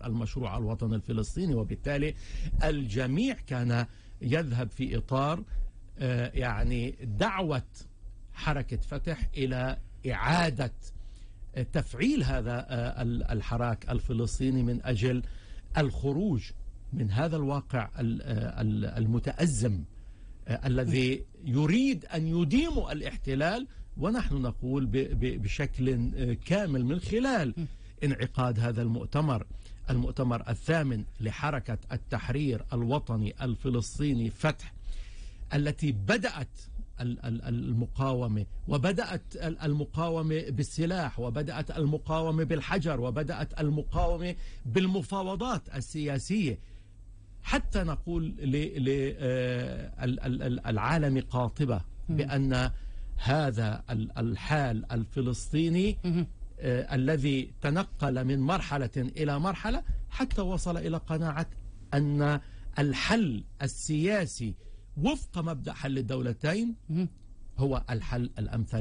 المشروع الوطني الفلسطيني، وبالتالي الجميع كان يذهب في إطار يعني دعوة حركة فتح إلى إعادة تفعيل هذا الحراك الفلسطيني من أجل الخروج من هذا الواقع المتأزم الذي يريد أن يديم الاحتلال. ونحن نقول بشكل كامل من خلال انعقاد هذا المؤتمر الثامن لحركة التحرير الوطني الفلسطيني فتح، التي بدأت المقاومة، وبدأت المقاومة بالسلاح، وبدأت المقاومة بالحجر، وبدأت المقاومة بالمفاوضات السياسية، حتى نقول للعالم قاطبة بأن هذا الحال الفلسطيني الذي تنقل من مرحلة إلى مرحلة حتى وصل إلى قناعة أن الحل السياسي وفق مبدأ حل الدولتين هو الحل الأمثل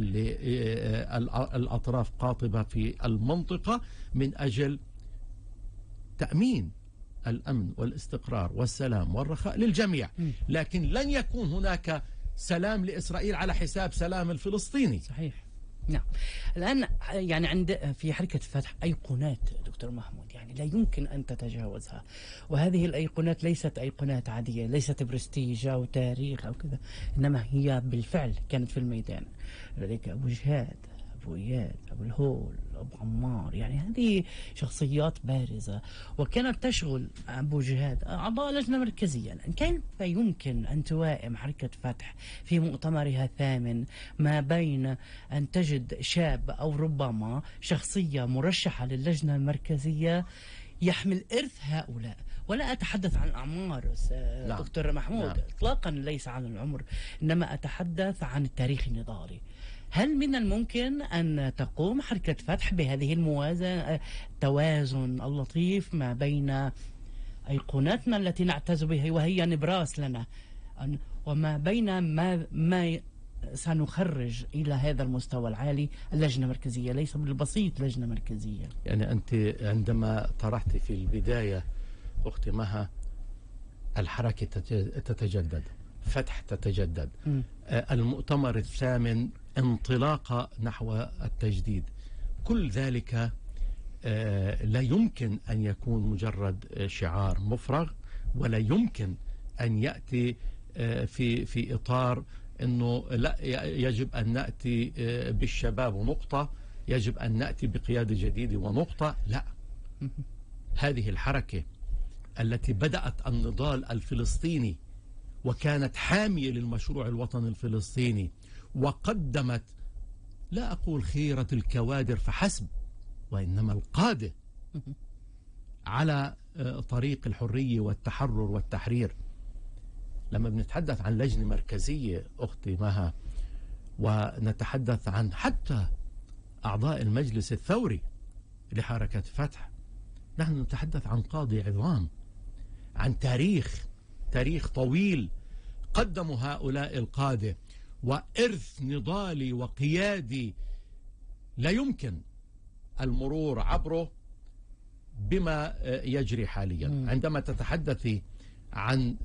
للأطراف قاطبة في المنطقة من أجل تأمين الأمن والاستقرار والسلام والرخاء للجميع. لكن لن يكون هناك سلام لإسرائيل على حساب سلام الفلسطيني. صحيح. نعم. الآن يعني عند في حركة فتح أيقونات دكتور محمود، يعني لا يمكن أن تتجاوزها، وهذه الأيقونات ليست أيقونات عادية، ليست برستيج أو تاريخ أو كذا، إنما هي بالفعل كانت في الميدان. لذلك أبو جهاد، أبو إياد، أبو الهول، أبو عمار، يعني هذه شخصيات بارزة وكانت تشغل أبو جهاد أعضاء لجنة مركزية. كيف يمكن أن توائم حركة فتح في مؤتمرها الثامن ما بين أن تجد شاب أو ربما شخصية مرشحة للجنة المركزية يحمل إرث هؤلاء؟ ولا أتحدث عن أعمار دكتور محمود، إطلاقا ليس عن العمر، إنما أتحدث عن التاريخ النضالي. هل من الممكن أن تقوم حركة فتح بهذه التوازن اللطيف ما بين أيقوناتنا التي نعتز بها وهي نبراس لنا، وما بين ما سنخرج إلى هذا المستوى العالي اللجنة المركزية؟ ليس بالبسيط لجنة مركزية. يعني أنت عندما طرحت في البداية أختي مها الحركة تتجدد، فتح تتجدد، المؤتمر الثامن انطلاقة نحو التجديد، كل ذلك لا يمكن أن يكون مجرد شعار مفرغ، ولا يمكن أن يأتي في إطار أنه لا يجب أن نأتي بالشباب ونقطة، يجب أن نأتي بقيادة جديدة ونقطة. لا، هذه الحركة التي بدأت النضال الفلسطيني وكانت حامية للمشروع الوطني الفلسطيني، وقدمت لا أقول خيرة الكوادر فحسب، وإنما القادة على طريق الحرية والتحرر والتحرير. لما بنتحدث عن لجنة مركزية أختي مها، ونتحدث عن حتى أعضاء المجلس الثوري لحركة فتح، نحن نتحدث عن قاضي عظام، عن تاريخ طويل قدموا هؤلاء القادة، وإرث نضالي وقيادي لا يمكن المرور عبره بما يجري حاليا. عندما تتحدثي عن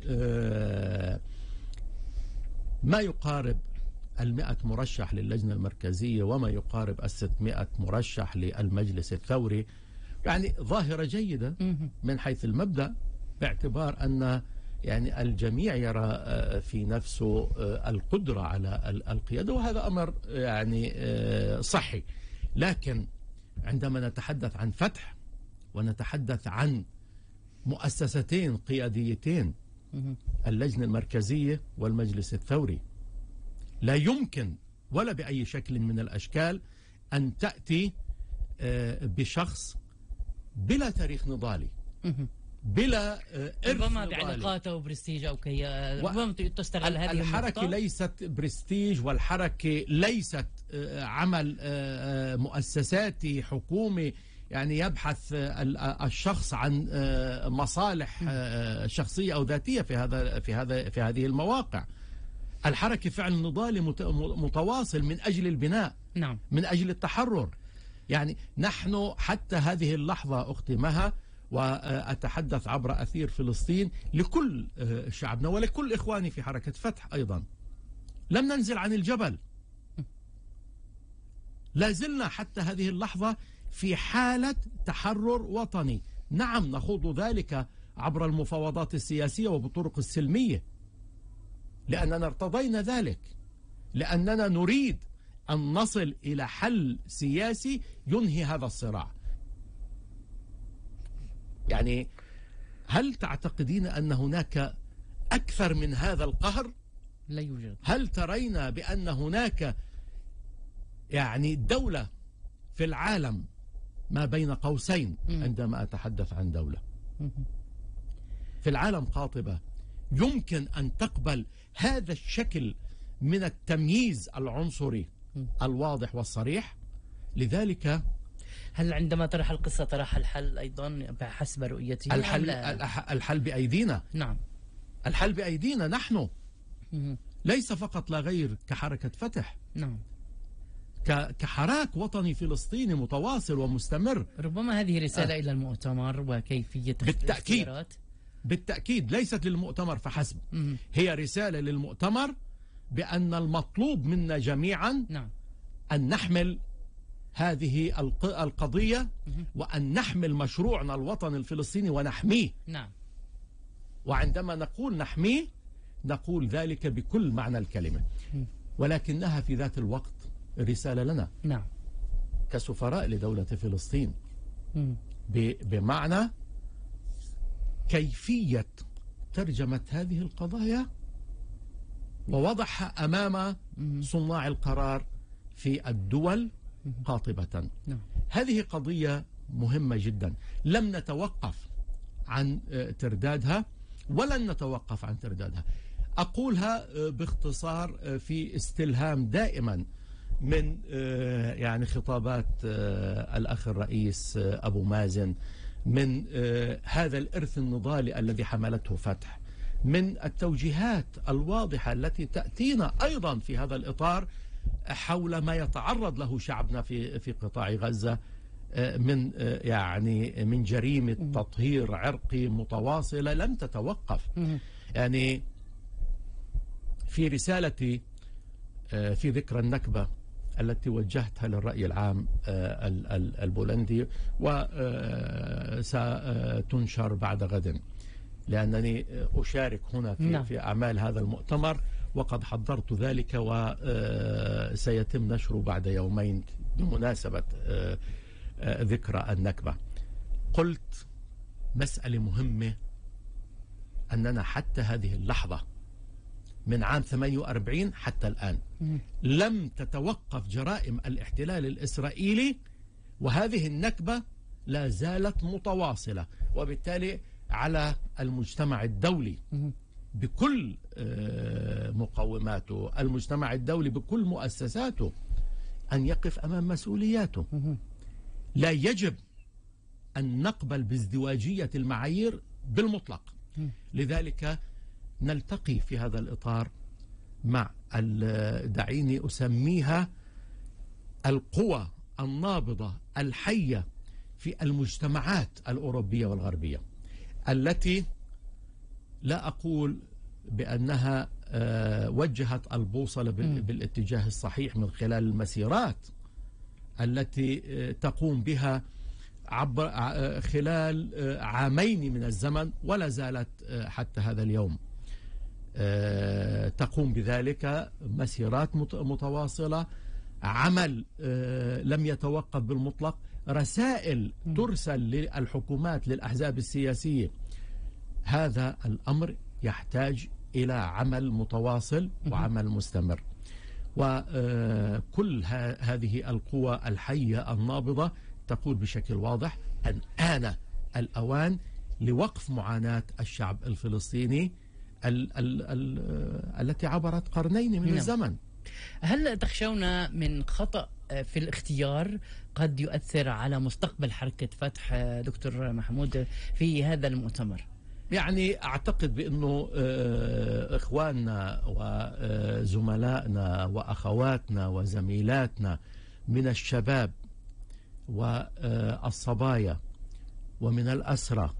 ما يقارب 100 مرشح للجنة المركزية وما يقارب 600 مرشح للمجلس الثوري، يعني ظاهرة جيدة من حيث المبدأ، باعتبار أن يعني الجميع يرى في نفسه القدرة على القيادة، وهذا أمر يعني صحي. لكن عندما نتحدث عن فتح ونتحدث عن مؤسستين قياديتين، اللجنة المركزية والمجلس الثوري، لا يمكن ولا بأي شكل من الأشكال أن تأتي بشخص بلا تاريخ نضالي، بلا إرث ربما نضالي، بعلاقات أو برستيج أو كي ربما تستغل هذه الحركة النقطة. ليست برستيج، والحركة ليست عمل مؤسساتي حكومي يعني يبحث الشخص عن مصالح شخصية أو ذاتية في هذه المواقع. الحركة فعل نضالي متواصل من أجل البناء، نعم، من أجل التحرر. يعني نحن حتى هذه اللحظة أختي مها وأتحدث عبر أثير فلسطين لكل شعبنا ولكل إخواني في حركة فتح أيضا. لم ننزل عن الجبل، لا زلنا حتى هذه اللحظة في حالة تحرر وطني. نعم نخوض ذلك عبر المفاوضات السياسية وبالطرق السلمية، لأننا ارتضينا ذلك، لأننا نريد أن نصل إلى حل سياسي ينهي هذا الصراع. يعني هل تعتقدين أن هناك أكثر من هذا القهر؟ لا يوجد. هل ترين بأن هناك يعني دولة في العالم ما بين قوسين، عندما أتحدث عن دولة في العالم قاطبة، يمكن أن تقبل هذا الشكل من التمييز العنصري الواضح والصريح؟ لذلك هل عندما طرح القصة طرح الحل أيضا بحسب رؤيته؟ الحل بأيدينا. نعم، الحل بأيدينا نحن، ليس فقط لا غير كحركة فتح. نعم، كحراك وطني فلسطيني متواصل ومستمر. ربما هذه رسالة إلى المؤتمر وكيفية بالتأكيد، بالتأكيد ليست للمؤتمر فحسب، هي رسالة للمؤتمر بأن المطلوب منا جميعا نعم أن نحمل هذه القضية وأن نحمل مشروعنا الوطني الفلسطيني ونحميه. نعم، وعندما نقول نحميه نقول ذلك بكل معنى الكلمة، ولكنها في ذات الوقت رسالة لنا نعم كسفراء لدولة فلسطين، بمعنى كيفية ترجمة هذه القضايا ووضعها أمام صناع القرار في الدول قاطبة. هذه قضية مهمة جدا، لم نتوقف عن تردادها ولن نتوقف عن تردادها. أقولها باختصار في استلهام دائما من يعني خطابات الأخ الرئيس أبو مازن، من هذا الإرث النضالي الذي حملته فتح، من التوجيهات الواضحة التي تأتينا أيضا في هذا الإطار حول ما يتعرض له شعبنا في قطاع غزة من يعني من جريمة تطهير عرقي متواصلة لم تتوقف. يعني في رسالتي في ذكرى النكبة التي وجهتها للرأي العام البولندي وستنشر بعد غد، لأنني أشارك هنا في أعمال هذا المؤتمر وقد حضرت ذلك وسيتم نشره بعد يومين بمناسبة ذكرى النكبة. قلت مسألة مهمة، أننا حتى هذه اللحظة من عام 48 حتى الآن لم تتوقف جرائم الاحتلال الإسرائيلي، وهذه النكبة لا زالت متواصلة، وبالتالي على المجتمع الدولي بكل مقوماته، المجتمع الدولي بكل مؤسساته، أن يقف أمام مسؤولياته. لا يجب أن نقبل بازدواجية المعايير بالمطلق. لذلك نلتقي في هذا الإطار مع دعيني أسميها القوى النابضة الحية في المجتمعات الأوروبية والغربية، التي لا أقول بأنها وجهت البوصلة بالاتجاه الصحيح من خلال المسيرات التي تقوم بها عبر خلال عامين من الزمن، ولا زالت حتى هذا اليوم تقوم بذلك مسيرات متواصلة، عمل لم يتوقف بالمطلق، رسائل ترسل للحكومات للأحزاب السياسية. هذا الأمر يحتاج إلى عمل متواصل وعمل مستمر، وكل هذه القوى الحية النابضة تقول بشكل واضح أن آن الأوان لوقف معاناة الشعب الفلسطيني التي عبرت قرنين من الزمن. هل تخشون من خطأ في الاختيار قد يؤثر على مستقبل حركة فتح دكتور محمود في هذا المؤتمر؟ يعني أعتقد بأنه إخواننا وزملائنا وأخواتنا وزميلاتنا من الشباب والصبايا ومن الأسرى